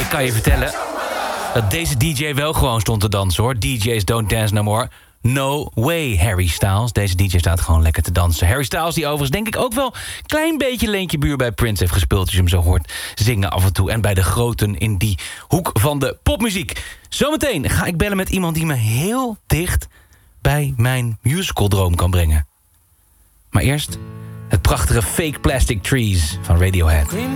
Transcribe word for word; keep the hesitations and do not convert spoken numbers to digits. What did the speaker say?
ik kan je vertellen dat deze D J wel gewoon stond te dansen, hoor. D J's don't dance no more. No way, Harry Styles. Deze D J staat gewoon lekker te dansen. Harry Styles, die overigens denk ik ook wel een klein beetje Leentje Buur bij Prince heeft gespeeld, als je hem zo hoort zingen af en toe. En bij de groten in die hoek van de popmuziek. Zometeen ga ik bellen met iemand die me heel dicht bij mijn musicaldroom kan brengen. Maar eerst het prachtige Fake Plastic Trees van Radiohead.